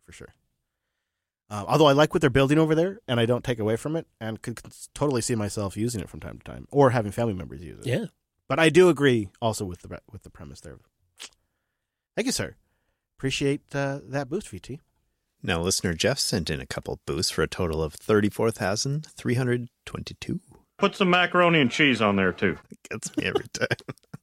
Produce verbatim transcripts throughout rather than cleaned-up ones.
for sure. Uh, although I like what they're building over there, and I don't take away from it, and could totally see myself using it from time to time, or having family members use it. Yeah. But I do agree also with the with the premise there. Thank you, sir. Appreciate uh, that boost, V T. Now, listener Jeff sent in a couple boosts for a total of thirty-four thousand three hundred twenty-two. Put some macaroni and cheese on there, too. Gets me every time.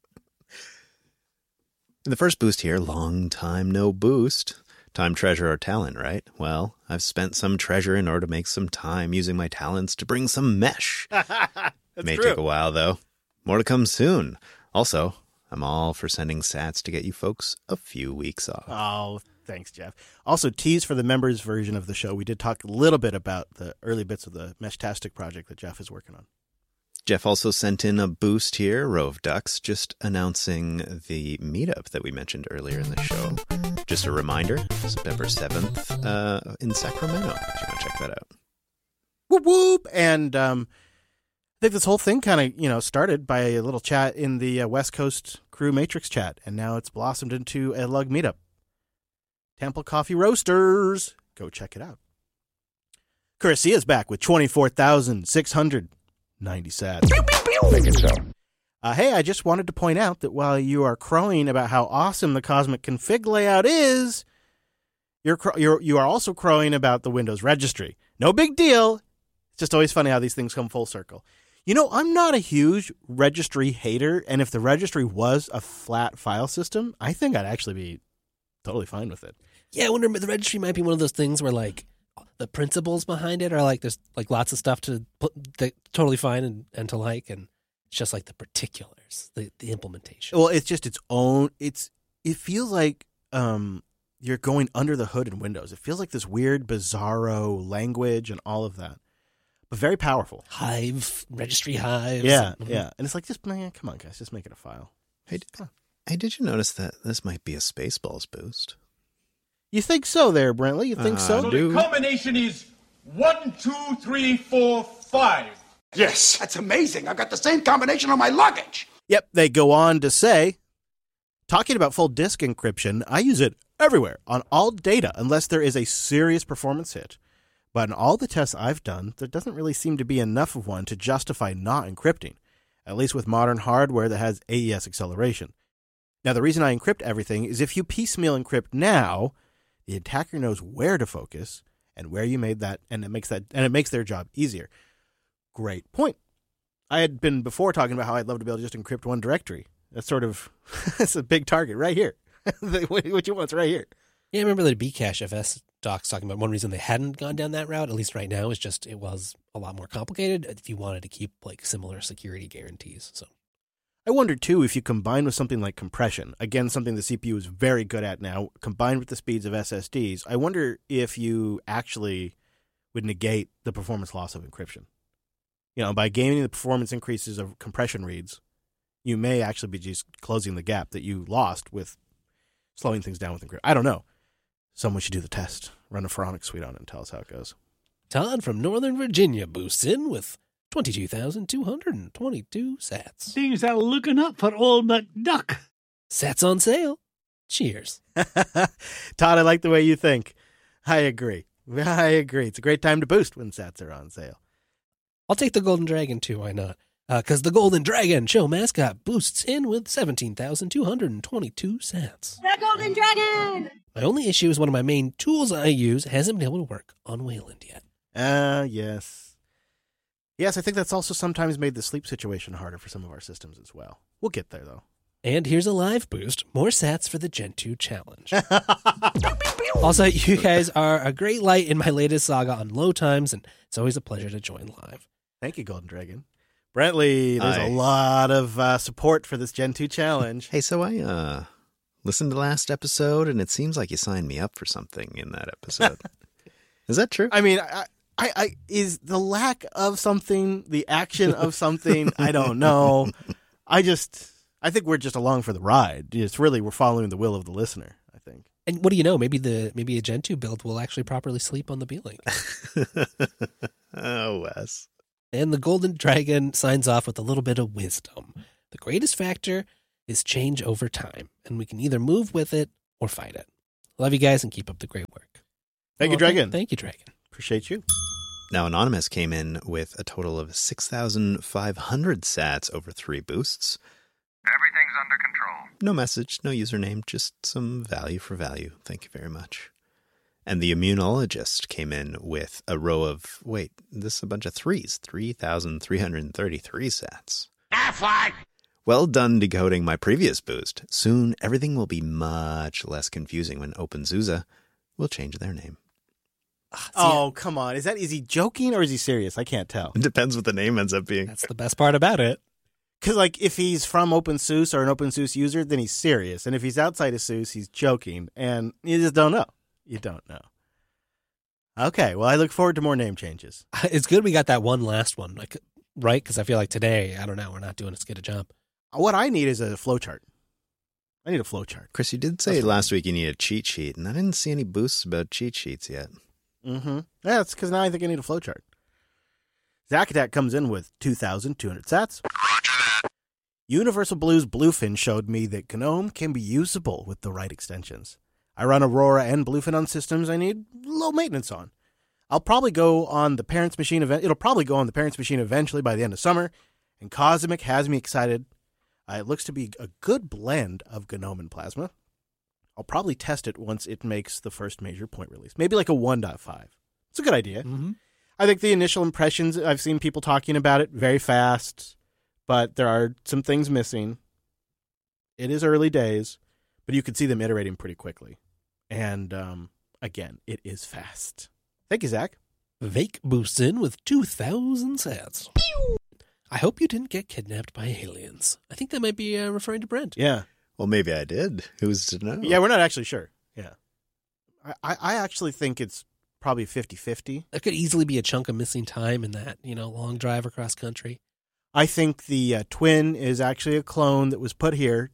The first boost here, long time no boost. Time, treasure, or talent, right? Well, I've spent some treasure in order to make some time using my talents to bring some mesh. May true. take a while, though. More to come soon. Also, I'm all for sending sats to get you folks a few weeks off. Oh, thanks, Jeff. Also, tease for the members version of the show. We did talk a little bit about the early bits of the Meshtastic project that Jeff is working on. Jeff also sent in a boost here, Row of Ducks, just announcing the meetup that we mentioned earlier in the show. Just a reminder, September seventh uh, in Sacramento, if you want to check that out. Whoop, whoop. And um, I think this whole thing kind of, you know, started by a little chat in the uh, West Coast Crew Matrix chat, and now it's blossomed into a Lug meetup. Temple Coffee Roasters. Go check it out. Curicia's back with twenty-four thousand six hundred ninety sats. Make it so. Uh, hey, I just wanted to point out that while you are crowing about how awesome the Cosmic Config layout is, you're, cro- you're you are also crowing about the Windows registry. No big deal. It's just always funny how these things come full circle. You know, I'm not a huge registry hater, and if the registry was a flat file system, I think I'd actually be totally fine with it. Yeah, I wonder, the registry might be one of those things where, like, the principles behind it are, like, there's, like, lots of stuff to put that totally fine and, and to like, and it's just, like, the particulars, the, the implementation. Well, it's just its own, it's, it feels like um, you're going under the hood in Windows. It feels like this weird, bizarro language and all of that, but very powerful. Hive, registry hives. Yeah, and, yeah. And it's like, just, man, come on, guys, just make it a file. Hey, hey, did you notice that this might be a Spaceballs boost? You think so there, Brentley? You think Uh, so? So Dude. the combination is one, two, three, four, five. Yes, that's amazing. I've got the same combination on my luggage. Yep, they go on to say, talking about full disk encryption, I use it everywhere on all data unless there is a serious performance hit. But in all the tests I've done, there doesn't really seem to be enough of one to justify not encrypting, at least with modern hardware that has A E S acceleration. Now, the reason I encrypt everything is if you piecemeal encrypt now, the attacker knows where to focus and where you made that, and it makes that, and it makes their job easier. Great point. I had been before talking about how I'd love to be able to just encrypt one directory. That's sort of, that's a big target right here. What you want's right here. Yeah, I remember the Bcache F S docs talking about one reason they hadn't gone down that route, at least right now, is just it was a lot more complicated if you wanted to keep like similar security guarantees. So I wonder, too, if you combine with something like compression, again, something the C P U is very good at now, combined with the speeds of S S Ds, I wonder if you actually would negate the performance loss of encryption. You know, by gaining the performance increases of compression reads, you may actually be just closing the gap that you lost with slowing things down with encryption. I don't know. Someone should do the test. Run a Pharonics suite on it and tell us how it goes. Todd from Northern Virginia boosts in with twenty-two thousand two hundred twenty-two sats. Things are looking up for old McDuck. Sats on sale. Cheers. Todd, I like the way you think. I agree. I agree. It's a great time to boost when sats are on sale. I'll take the Golden Dragon too, why not? Because uh, the Golden Dragon show mascot boosts in with seventeen thousand two hundred twenty-two sats. The Golden Dragon! My only issue is one of my main tools I use hasn't been able to work on Wayland yet. Ah, uh, yes. Yes, I think that's also sometimes made the sleep situation harder for some of our systems as well. We'll get there, though. And here's a live boost. More sats for the Gen two challenge. Also, you guys are a great light in my latest saga on low times, and it's always a pleasure to join live. Thank you, Golden Dragon. Brentley, there's Aye. a lot of uh, support for this Gen two challenge. Hey, so I uh, listened to last episode, and it seems like you signed me up for something in that episode. Is that true? I mean, I, I, I is the lack of something, the action of something, I don't know. I just, I think we're just along for the ride. It's really, we're following the will of the listener, I think. And what do you know? Maybe the maybe a Gen two build will actually properly sleep on the B-Link. Oh, Wes. And the Golden Dragon signs off with a little bit of wisdom. The greatest factor is change over time, and we can either move with it or fight it. Love you guys and keep up the great work. Thank Well, you, Dragon. Thank you, Dragon. Appreciate you. Now, Anonymous came in with a total of six thousand five hundred sats over three boosts. Everything's under control. No message, no username, just some value for value. Thank you very much. And the Immunologist came in with a row of, wait, this is a bunch of threes, three thousand three hundred thirty-three sats. Affleck! Well done decoding my previous boost. Soon, everything will be much less confusing when OpenSUSE will change their name. Oh, come on. Is that is he joking or is he serious? I can't tell. It depends what the name ends up being. That's the best part about it. Because, like, if he's from OpenSUSE or an OpenSUSE user, then he's serious. And if he's outside of SUSE, he's joking. And you just don't know. You don't know. Okay, well, I look forward to more name changes. It's good we got that one last one, like, right? Because I feel like today, I don't know, we're not doing as good a job. What I need is a flowchart. I need a flowchart. Chris, you did say That's last week you need a cheat sheet, and I didn't see any boosts about cheat sheets yet. Mm-hmm. Yeah, that's because now I think I need a flowchart. Zack Attack comes in with two thousand two hundred sats. Universal Blue's Bluefin showed me that GNOME can be usable with the right extensions. I run Aurora and Bluefin on systems I need low maintenance on. I'll probably go on the parents' machine event. It'll probably go on the parents' machine eventually by the end of summer. And Cosmic has me excited. Uh, it looks to be a good blend of GNOME and Plasma. I'll probably test it once it makes the first major point release. Maybe like a one point five. It's a good idea. Mm-hmm. I think the initial impressions, I've seen people talking about it very fast, but there are some things missing. It is early days, but you could see them iterating pretty quickly. And um, again, it is fast. Thank you, Zach. Vake boosts in with two thousand sats. I hope you didn't get kidnapped by aliens. I think that might be uh, referring to Brent. Yeah. Well, maybe I did. Who's to know? Yeah, we're not actually sure. Yeah. I, I, I actually think it's probably fifty-fifty. There could easily be a chunk of missing time in that, you know, long drive across country. I think the uh, twin is actually a clone that was put here,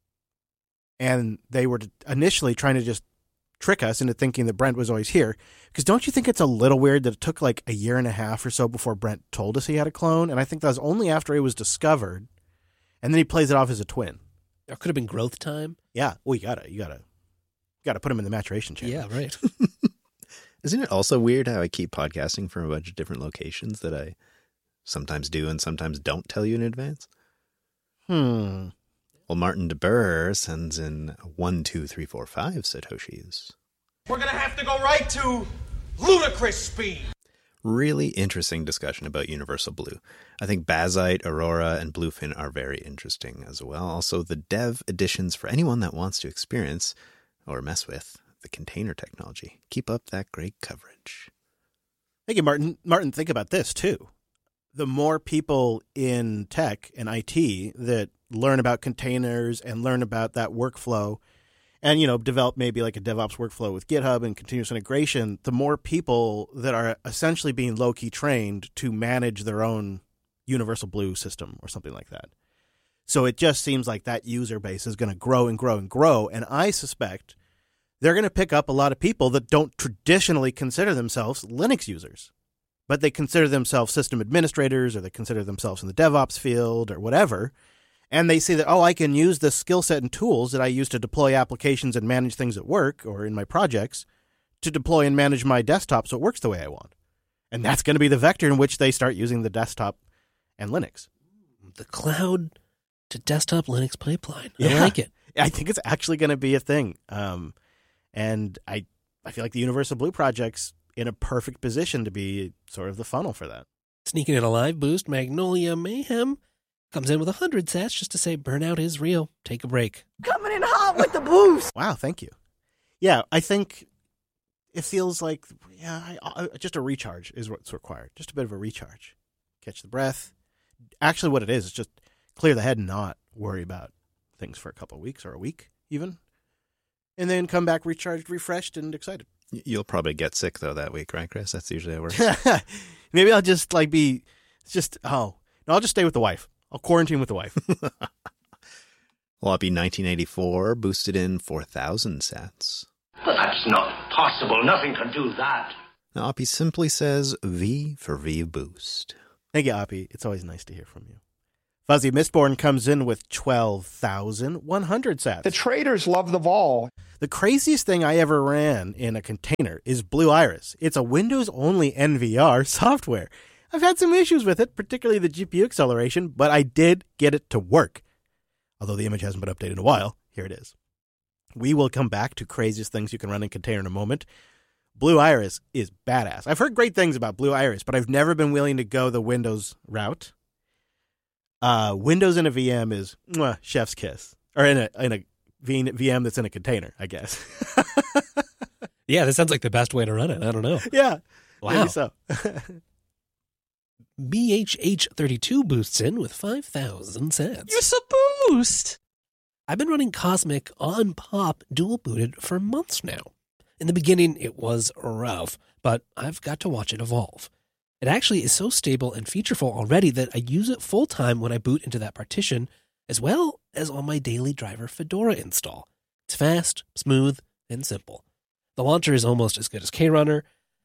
and they were initially trying to just trick us into thinking that Brent was always here. Because don't you think it's a little weird that it took like a year and a half or so before Brent told us he had a clone? And I think that was only after it was discovered, and then he plays it off as a twin. There could have been growth time. Yeah. Well, you gotta, you gotta, you gotta put him in the maturation chamber. Yeah, right. Isn't it also weird how I keep podcasting from a bunch of different locations that I sometimes do and sometimes don't tell you in advance? Hmm. Well, Martin DeBurr sends in one, two, three, four, five Satoshis. We're gonna have to go right to ludicrous speed. Really interesting discussion about Universal Blue. I think Bazite, Aurora, and Bluefin are very interesting as well. Also, the dev editions for anyone that wants to experience or mess with the container technology. Keep up that great coverage. Thank you, Martin. Martin, think about this, too. The more people in tech and I T that learn about containers and learn about that workflow and, you know, develop maybe like a DevOps workflow with GitHub and continuous integration, the more people that are essentially being low-key trained to manage their own Universal Blue system or something like that. So it just seems like that user base is going to grow and grow and grow. And I suspect they're going to pick up a lot of people that don't traditionally consider themselves Linux users, but they consider themselves system administrators or they consider themselves in the DevOps field or whatever. And they see that, oh, I can use the skill set and tools that I use to deploy applications and manage things at work or in my projects to deploy and manage my desktop so it works the way I want. And that's going to be the vector in which they start using the desktop and Linux. The cloud to desktop Linux pipeline. I Yeah. like it. I think it's actually going to be a thing. Um, and I, I feel like the Universal Blue project's in a perfect position to be sort of the funnel for that. Sneaking in a live boost, Magnolia Mayhem comes in with one hundred sats just to say burnout is real. Take a break. Coming in hot with the boost. Wow, thank you. Yeah, I think it feels like, yeah, I, I, just a recharge is what's required. Just a bit of a recharge. Catch the breath. Actually, what it is is just clear the head and not worry about things for a couple of weeks or a week even. And then come back recharged, refreshed, and excited. You'll probably get sick, though, that week, right, Chris? That's usually how it works. Maybe I'll just, like, be, it's just, oh, no, I'll just stay with the wife. I'll quarantine with the wife. Loppy nineteen eighty-four boosted in four thousand sats. But that's not possible. Nothing can do that. Now, Oppie simply says V for V boost. Thank you, Oppie. It's always nice to hear from you. Fuzzy Mistborn comes in with twelve thousand one hundred sats. The traders love the vol. The craziest thing I ever ran in a container is Blue Iris. It's a Windows-only N V R software. I've had some issues with it, particularly the G P U acceleration, but I did get it to work. Although the image hasn't been updated in a while, here it is. We will come back to craziest things you can run in container in a moment. Blue Iris is badass. I've heard great things about Blue Iris, but I've never been willing to go the Windows route. Uh, Windows in a V M is mwah, chef's kiss. Or in a in a V M that's in a container, I guess. Yeah, that sounds like the best way to run it. I don't know. Yeah. Wow. Maybe so. B H H thirty-two boosts in with five thousand sats. You're so boost! I've been running Cosmic on Pop dual booted for months now. In the beginning, it was rough, but I've got to watch it evolve. It actually is so stable and featureful already that I use it full time when I boot into that partition, as well as on my daily driver Fedora install. It's fast, smooth, and simple. The launcher is almost as good as KRunner,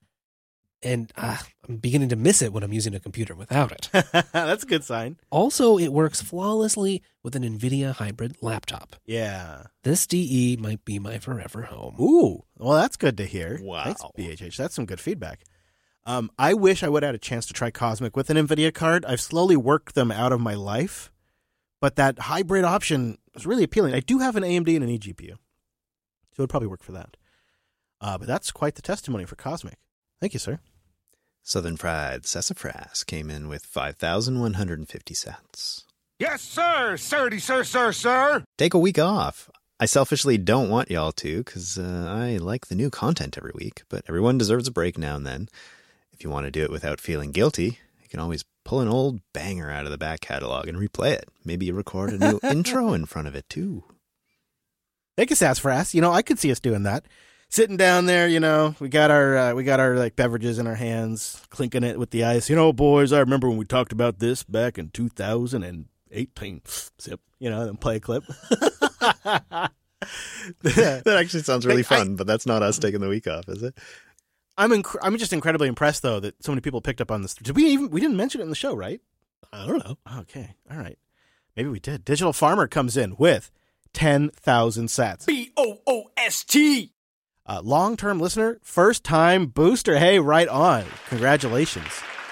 and uh, I'm beginning to miss it when I'm using a computer without it. That's a good sign. Also, it works flawlessly with an NVIDIA hybrid laptop. Yeah. This D E might be my forever home. Ooh, well, that's good to hear. Wow. Thanks, B H H. That's some good feedback. Um, I wish I would have had a chance to try Cosmic with an NVIDIA card. I've slowly worked them out of my life, but that hybrid option is really appealing. I do have an A M D and an eGPU, so it would probably work for that. Uh, but that's quite the testimony for Cosmic. Thank you, sir. Southern Fried Sassafras came in with five thousand one hundred fifty sats. Yes, sir. Sirdy, sir, sir, sir. Take a week off. I selfishly don't want y'all to, because uh, I like the new content every week, but everyone deserves a break now and then. If you want to do it without feeling guilty, you can always pull an old banger out of the back catalog and replay it. Maybe you record a new intro in front of it, too. Thank you, Sassafras. You know, I could see us doing that. Sitting down there, you know, we got our uh, we got our like beverages in our hands, clinking it with the ice. You know, boys, I remember when we talked about this back in two thousand eighteen. Sip, you know, and play a clip. That actually sounds really fun, I, but that's not us taking the week off, is it? I'm inc- I'm just incredibly impressed though that so many people picked up on this. Did we even we didn't mention it in the show, right? I don't know. Okay, all right, maybe we did. Digital Farmer comes in with ten thousand sats. B O O S T. Uh, long-term listener, first-time booster. Hey, right on. Congratulations.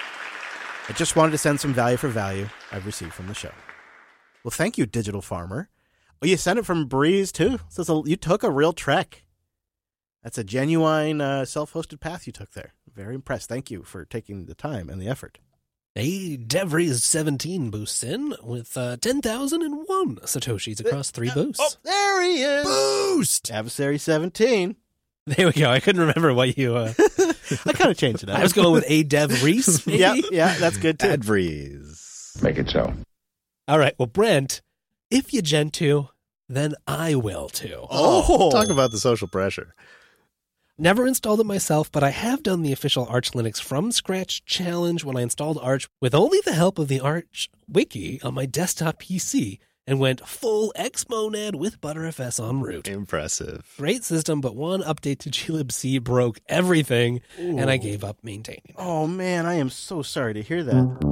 I just wanted to send some value for value I've received from the show. Well, thank you, Digital Farmer. Oh, you sent it from Breeze, too. So it's a, you took a real trek. That's a genuine uh, self-hosted path you took there. Very impressed. Thank you for taking the time and the effort. Hey, DevRees seventeen boosts in with uh, ten thousand one Satoshis across three boosts. Oh, there he is. Boost! Adversary seventeen. There we go. I couldn't remember what you... Uh... I kind of changed it up. I was going with a DevRees, maybe? Yeah, yeah, that's good, too. DevRees. Make it so. All right. Well, Brent, if you gen to, then I will, too. Oh, talk about the social pressure. Never installed it myself, but I have done the official Arch Linux from scratch challenge when I installed Arch with only the help of the Arch wiki on my desktop P C and went full Xmonad with ButterFS en route. Impressive. Great system, but one update to glibc broke everything, Ooh. and I gave up maintaining it. Oh, man, I am so sorry to hear that.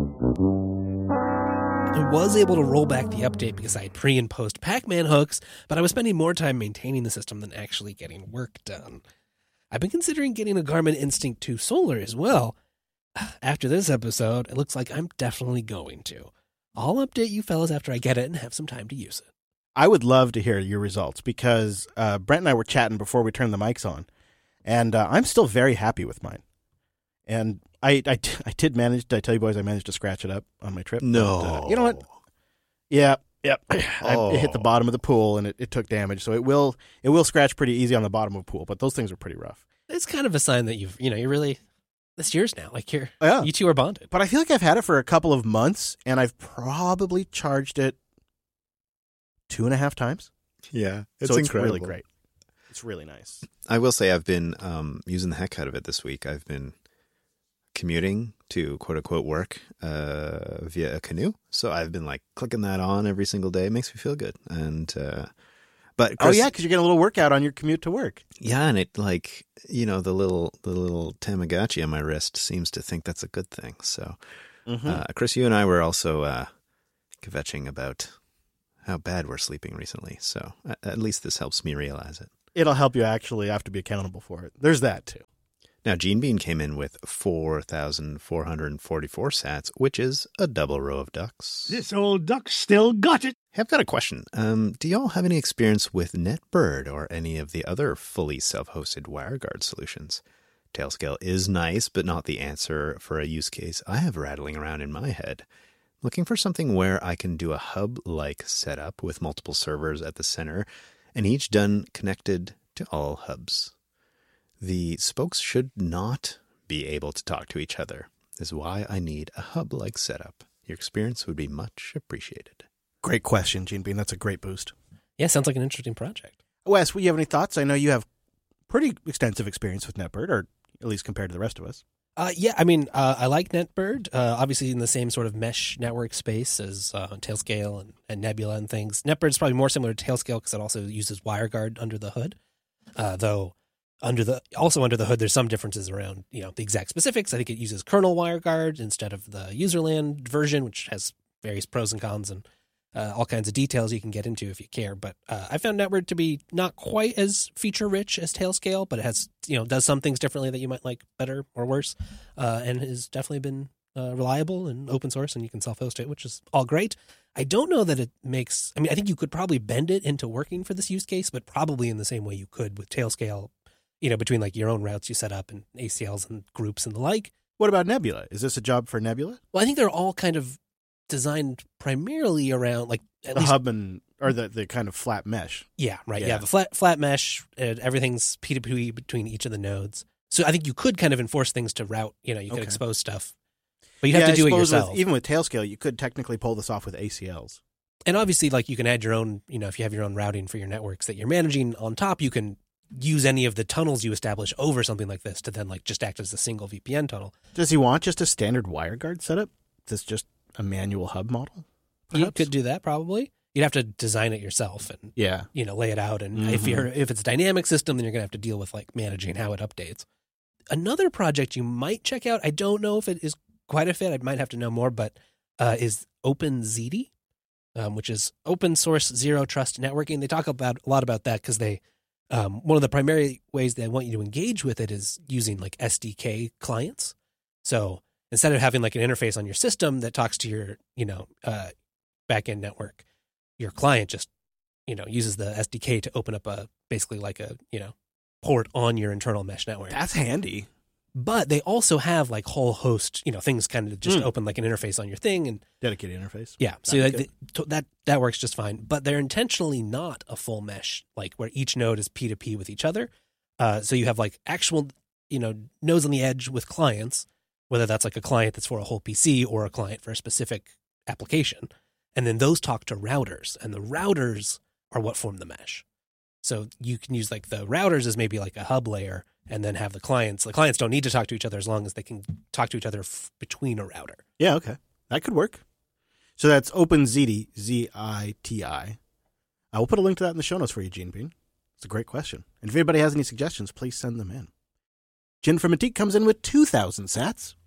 I was able to roll back the update because I had pre- and post Pac-Man hooks, but I was spending more time maintaining the system than actually getting work done. I've been considering getting a Garmin Instinct two Solar as well. After this episode, it looks like I'm definitely going to. I'll update you fellas after I get it and have some time to use it. I would love to hear your results because uh, Brent and I were chatting before we turned the mics on, and uh, I'm still very happy with mine. And I, I, I did manage, did I tell you boys I managed to scratch it up on my trip? No. But, uh, you know what? Yeah, yeah. Oh. I, it hit the bottom of the pool and it, it took damage, so it will it will scratch pretty easy on the bottom of the pool, but those things are pretty rough. It's kind of a sign that you've, you know, you're really, it's yours now. Like you're, yeah. you two are bonded. But I feel like I've had it for a couple of months and I've probably charged it two and a half times. Yeah, it's so it's incredible. really great. It's really nice. I will say I've been um, using the heck out of it this week. I've been commuting to quote unquote work uh, via a canoe. So I've been like clicking that on every single day. It makes me feel good. And, uh, but Chris, oh yeah, because you're getting a little workout on your commute to work. Yeah, and it like, you know, the little the little Tamagotchi on my wrist seems to think that's a good thing. So, mm-hmm. uh, Chris, you and I were also uh, kvetching about how bad we're sleeping recently. So at least this helps me realize it. It'll help you actually have to be accountable for it. There's that, too. Now, Gene Bean came in with four thousand four hundred forty-four sats, which is a double row of ducks. This old duck still got it. Hey, I've got a question. Um, do y'all have any experience with NetBird or any of the other fully self-hosted WireGuard solutions? Tailscale is nice, but not the answer for a use case I have rattling around in my head. Looking for something where I can do a hub-like setup with multiple servers at the center, and each done connected to all hubs. The spokes should not be able to talk to each other, is why I need a hub-like setup. Your experience would be much appreciated. Great question, Gene Bean. That's a great boost. Yeah, sounds like an interesting project. Wes, will you have any thoughts? I know you have pretty extensive experience with NetBird, or at least compared to the rest of us. Uh, yeah, I mean, uh, I like NetBird, uh, obviously in the same sort of mesh network space as uh, Tailscale and, and Nebula and things. NetBird's probably more similar to Tailscale because it also uses WireGuard under the hood, uh, though under the also under the hood there's some differences around, you know, the exact specifics. I think it uses kernel WireGuard instead of the userland version, which has various pros and cons and uh, all kinds of details you can get into if you care. But uh, I found NetBird to be not quite as feature rich as Tailscale, but it has, you know, does some things differently that you might like better or worse, uh, and has definitely been uh, reliable and open source, and you can self-host it, which is all great. I don't know that it makes, I mean, I think you could probably bend it into working for this use case, but probably in the same way you could with Tailscale, you know, between like your own routes you set up and A C Ls and groups and the like. What about Nebula? Is this a job for Nebula? Well, I think they're all kind of designed primarily around like at the least, hub and or the, the kind of flat mesh. Yeah, right. Yeah, Yeah. the flat flat mesh. Uh, everything's P two P between each of the nodes. So I think you could kind of enforce things to route. You know, you could Okay. expose stuff, but you'd Yeah, have to I do it suppose yourself. With, even with Tailscale, you could technically pull this off with A C Ls. And obviously, like you can add your own. You know, if you have your own routing for your networks that you're managing on top, you can use any of the tunnels you establish over something like this to then like just act as a single V P N tunnel. Does he want just a standard WireGuard setup? Is this just a manual hub model? You Perhaps? could do that probably. You'd have to design it yourself and Yeah. you know lay it out. And Mhm. if you're if it's a dynamic system, then you're gonna have to deal with like managing how it updates. Another project you might check out, I don't know if it is quite a fit, I might have to know more, but uh, is OpenZD, um, which is open source zero trust networking. They talk about a lot about that because they um, one of the primary ways they want you to engage with it is using like S D K clients. So instead of having like an interface on your system that talks to your you know uh, backend network, your client just you know uses the S D K to open up a basically like a you know port on your internal mesh network. That's handy. But they also have like whole host, you know, things kind of just Mm. open like an interface on your thing, and Dedicated interface. yeah, so That'd that, be that that works just fine. But they're intentionally not a full mesh, like where each node is P two P with each other. Uh, so you have like actual, you know, nodes on the edge with clients, whether that's like a client that's for a whole P C or a client for a specific application, and then those talk to routers, and the routers are what form the mesh. So you can use like the routers as maybe like a hub layer, and then have the clients. The clients don't need to talk to each other as long as they can talk to each other f- between a router. Yeah, okay. That could work. So that's OpenZD, Z I T I. I will put a link to that in the show notes for you, Gene Bean. It's a great question. And if anybody has any suggestions, please send them in. Jin from Antique comes in with two thousand sats.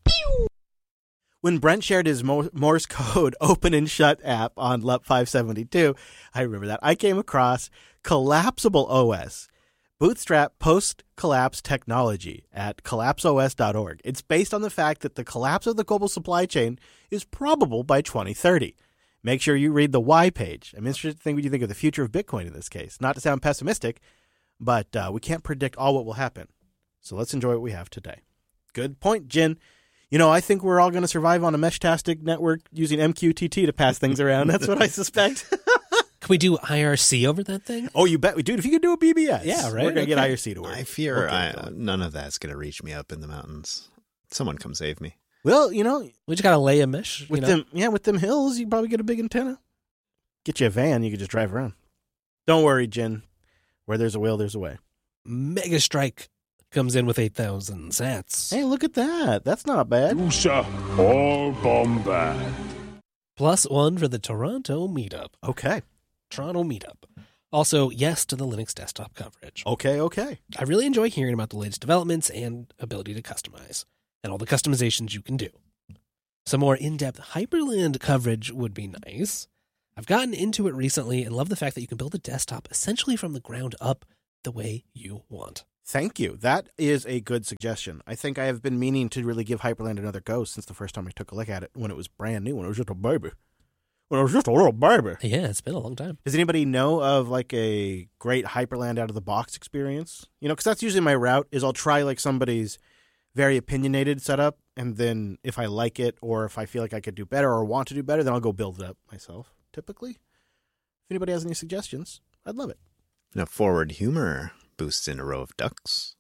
When Brent shared his Mo- Morse code open and shut app on L U P five seventy-two, I remember that, I came across Collapsible O S, Bootstrap post-collapse technology at collapse O S dot org. It's based on the fact that the collapse of the global supply chain is probable by twenty thirty. Make sure you read the why page. I'm interested to think what you think of the future of Bitcoin in this case. Not to sound pessimistic, but uh, we can't predict all what will happen. So let's enjoy what we have today. Good point, Jin. You know, I think we're all going to survive on a Meshtastic network using M Q T T to pass things around. That's what I suspect. Can we do I R C over that thing? Oh, you bet we do. If you could do a B B S. Yeah, right? We're going to get Okay. I R C to work. I fear Okay, I, cool. none of that's going to reach me up in the mountains. Someone come save me. Well, you know, We just got to lay a mesh. You with know? them, yeah, with them hills, you probably get a big antenna. Get you a van, you could just drive around. Don't worry, Jen. Where there's a will, there's a way. Mega Strike comes in with eight thousand sats. Hey, look at that. That's not bad. Usa all bombard. Plus one for the Toronto meetup. Okay. Toronto meetup. Also, yes to the Linux desktop coverage. Okay, okay. I really enjoy hearing about the latest developments and ability to customize, and all the customizations you can do. Some more in-depth Hyperland coverage would be nice. I've gotten into it recently and love the fact that you can build a desktop essentially from the ground up the way you want. Thank you. That is a good suggestion. I think I have been meaning to really give Hyperland another go since the first time I took a look at it when it was brand new, when it was just a baby. When it was just a little baby. Yeah, it's been a long time. Does anybody know of like a great Hyperland out of the box experience? You know, because that's usually my route is I'll try like somebody's very opinionated setup, and then if I like it or if I feel like I could do better or want to do better, then I'll go build it up myself, typically. If anybody has any suggestions, I'd love it. Now, Forward Humor boosts in a row of ducks.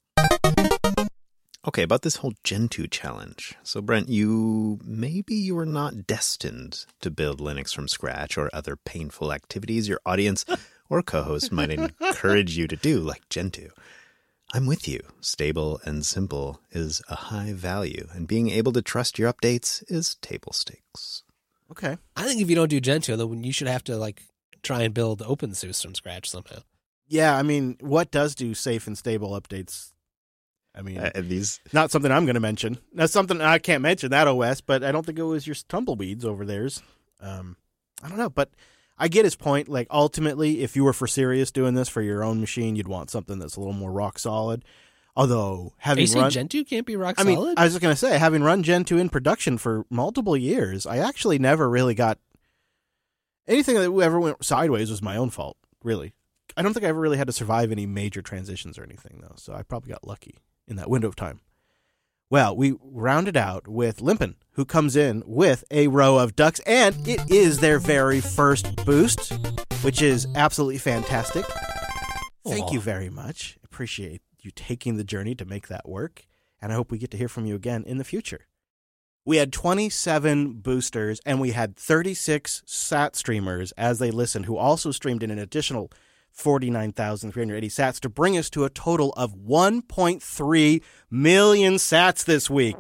Okay, about this whole Gentoo challenge. So, Brent, you maybe you were not destined to build Linux from scratch or other painful activities your audience or co-host might encourage you to do, like Gentoo. I'm with you. Stable and simple is a high value, and being able to trust your updates is table stakes. Okay. I think if you don't do Gentoo, then you should have to like try and build OpenSUSE from scratch somehow. Yeah, I mean, what does do safe and stable updates? I mean, uh, these not something I'm going to mention. That's something I can't mention, that O S, but I don't think it was your tumbleweeds over theirs. Um, I don't know, but I get his point. Like, ultimately, if you were for serious doing this for your own machine, you'd want something that's a little more rock solid. Although, having Are you saying run Gentoo can't be rock I mean, solid? I was just going to say, having run Gentoo in production for multiple years, I actually never really got anything that ever went sideways was my own fault, really. I don't think I ever really had to survive any major transitions or anything, though, so I probably got lucky in that window of time. Well, we rounded out with Limpin, who comes in with a row of ducks, and it is their very first boost, which is absolutely fantastic. Thank Aww. you very much. Appreciate you taking the journey to make that work, and I hope we get to hear from you again in the future. We had twenty-seven boosters, and we had thirty-six sat streamers as they listened, who also streamed in an additional forty-nine thousand three hundred eighty sats to bring us to a total of one point three million sats this week.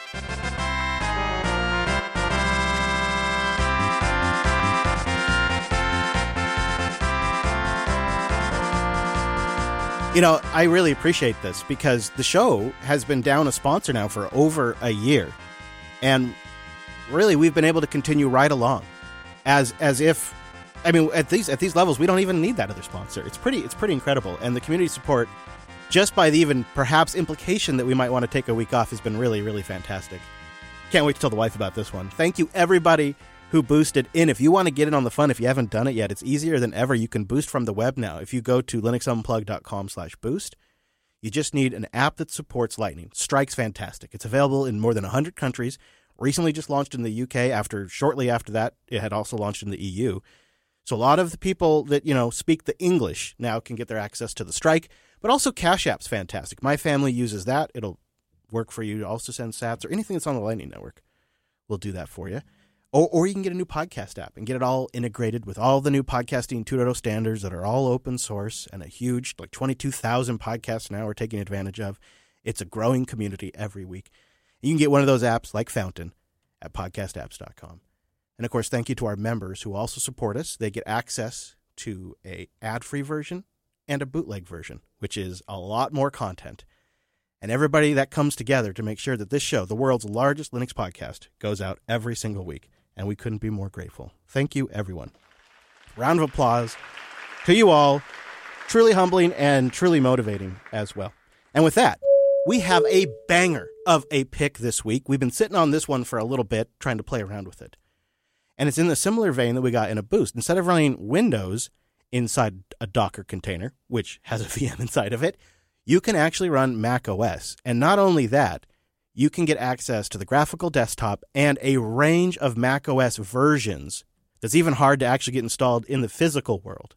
You know, I really appreciate this because the show has been down a sponsor now for over a year. And really, we've been able to continue right along as as if, I mean, at these at these levels, we don't even need that other sponsor. It's pretty it's pretty incredible. And the community support, just by the even perhaps implication that we might want to take a week off, has been really, really fantastic. Can't wait to tell the wife about this one. Thank you, everybody who boosted in. If you want to get in on the fun, if you haven't done it yet, it's easier than ever. You can boost from the web now. If you go to linuxunplug.com slash boost, you just need an app that supports Lightning. Strike's fantastic. It's available in more than one hundred countries. Recently just launched in the U K. After shortly after that, it had also launched in the E U. So a lot of the people that, you know, speak the English now can get their access to the Strike, but also Cash App's fantastic. My family uses that. It'll work for you to also send sats or anything that's on the Lightning Network. We'll do that for you. Or, or you can get a new podcast app and get it all integrated with all the new podcasting two point oh standards that are all open source and a huge, like twenty-two thousand podcasts now we're taking advantage of. It's a growing community every week. You can get one of those apps like Fountain at podcast apps dot com. And, of course, thank you to our members who also support us. They get access to a ad-free version and a bootleg version, which is a lot more content. And everybody that comes together to make sure that this show, the world's largest Linux podcast, goes out every single week. And we couldn't be more grateful. Thank you, everyone. Round of applause to you all. Truly humbling and truly motivating as well. And with that, we have a banger of a pick this week. We've been sitting on this one for a little bit, trying to play around with it. And it's in the similar vein that we got in a boost. Instead of running Windows inside a Docker container, which has a V M inside of it, you can actually run Mac O S. And not only that, you can get access to the graphical desktop and a range of Mac O S versions that's even hard to actually get installed in the physical world.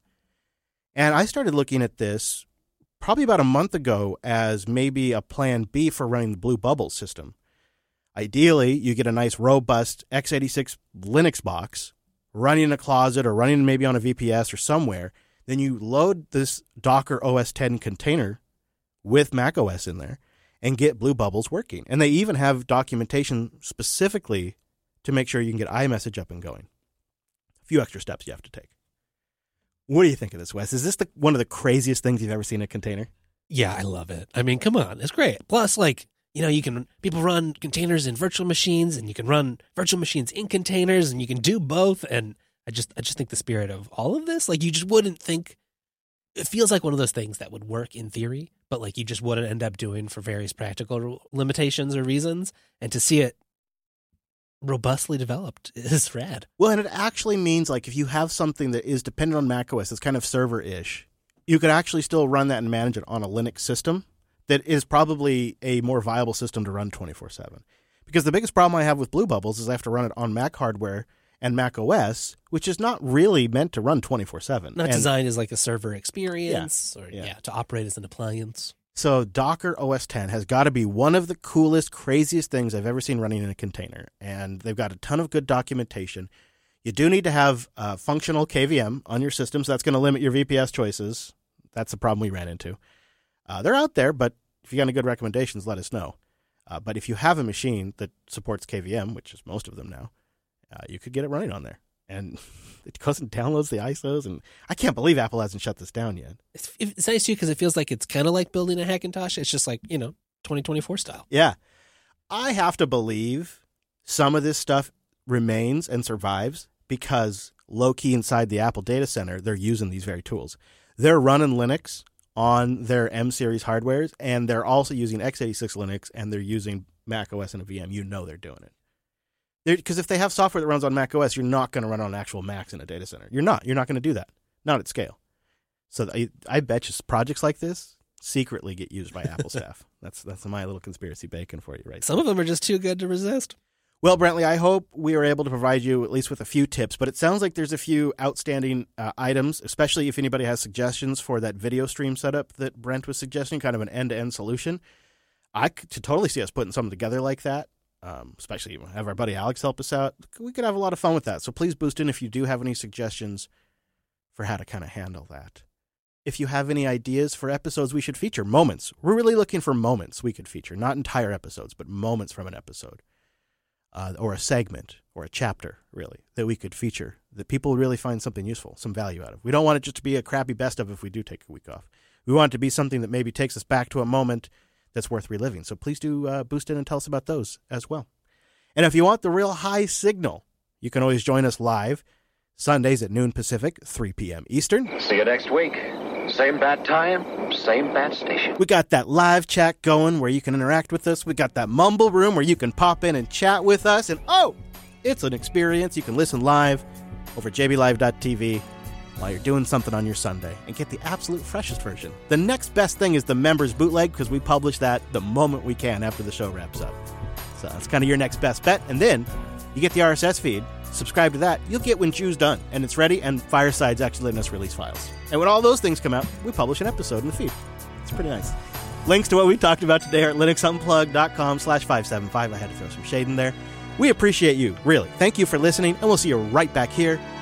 And I started looking at this probably about a month ago as maybe a plan B for running the Blue Bubble system. Ideally, you get a nice robust x eighty-six Linux box running in a closet or running maybe on a V P S or somewhere. Then you load this Docker O S ten container with Mac O S in there and get Blue Bubbles working. And they even have documentation specifically to make sure you can get iMessage up and going. A few extra steps you have to take. What do you think of this, Wes? Is this the, one of the craziest things you've ever seen in a container? Yeah, I love it. I mean, come on. It's great. Plus, like, you know, you can people run containers in virtual machines, and you can run virtual machines in containers, and you can do both. And I just I just think the spirit of all of this, like, you just wouldn't think. It feels like one of those things that would work in theory, but like you just wouldn't end up doing for various practical limitations or reasons. And to see it robustly developed is rad. Well, and it actually means, like, if you have something that is dependent on macOS, it's kind of server-ish, you could actually still run that and manage it on a Linux system that is probably a more viable system to run twenty-four seven. Because the biggest problem I have with Blue Bubbles is I have to run it on Mac hardware and Mac O S, which is not really meant to run twenty-four seven. Not and, designed as like a server experience yeah, or yeah. yeah, to operate as an appliance. So Docker O S ten has got to be one of the coolest, craziest things I've ever seen running in a container. And they've got a ton of good documentation. You do need to have uh, functional K V M on your system, so that's going to limit your V P S choices. That's the problem we ran into. Uh, they're out there, but if you got any good recommendations, let us know. Uh, but if you have a machine that supports K V M, which is most of them now, uh, you could get it running on there. And it goes and downloads the I S Os. And I can't believe Apple hasn't shut this down yet. It's, it's nice too because it feels like it's kind of like building a Hackintosh. It's just like, you know, twenty twenty-four style. Yeah. I have to believe some of this stuff remains and survives because low-key inside the Apple data center, they're using these very tools. They're running Linux on their M-series hardwares, and they're also using x eighty-six Linux, and they're using Mac O S and a V M. You know they're doing it. Because if they have software that runs on Mac O S, you're not going to run on actual Macs in a data center. You're not. You're not going to do that. Not at scale. So I, I bet you projects like this secretly get used by Apple staff. That's that's my little conspiracy bacon for you right Some there. of them are just too good to resist. Well, Brentley, I hope we were able to provide you at least with a few tips, but it sounds like there's a few outstanding uh, items, especially if anybody has suggestions for that video stream setup that Brent was suggesting, kind of an end-to-end solution. I could totally see us putting something together like that. Um, especially have our buddy Alex help us out. We could have a lot of fun with that. So please boost in if you do have any suggestions for how to kind of handle that. If you have any ideas for episodes we should feature, moments. We're really looking for moments we could feature, not entire episodes, but moments from an episode. Uh, or a segment or a chapter, really, that we could feature that people really find something useful, some value out of. We don't want it just to be a crappy best of if we do take a week off. We want it to be something that maybe takes us back to a moment that's worth reliving. So please do uh, boost in and tell us about those as well. And if you want the real high signal, you can always join us live Sundays at noon Pacific, three p.m. Eastern. See you next week. Same bad time, same bad station. We got that live chat going where you can interact with us. We got that mumble room where you can pop in and chat with us. And oh, it's an experience. You can listen live over j b live dot t v while you're doing something on your Sunday and get the absolute freshest version. The next best thing is the members bootleg because we publish that the moment we can after the show wraps up. So that's kind of your next best bet. And then you get the R S S feed. Subscribe to that. You'll get when Jew's done and it's ready and Fireside's actually letting us release files. And when all those things come out, we publish an episode in the feed. It's pretty nice. Links to what we talked about today are at linuxunplug.com slash 575. I had to throw some shade in there. We appreciate you, really. Thank you for listening, and we'll see you right back here